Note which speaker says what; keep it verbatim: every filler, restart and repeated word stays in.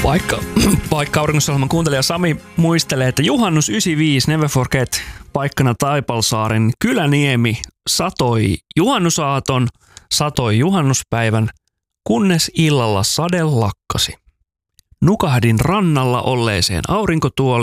Speaker 1: Vaikka, vaikka Aurinkosalman kuuntelija Sami muistelee, että juhannus yhdeksänkymmentäviisi, Never Forget, paikkana Taipalsaaren Kyläniemi satoi juhannusaaton, satoi juhannuspäivän, kunnes illalla sade lakkasi. Nukahdin rannalla olleeseen aurinkotuoliin.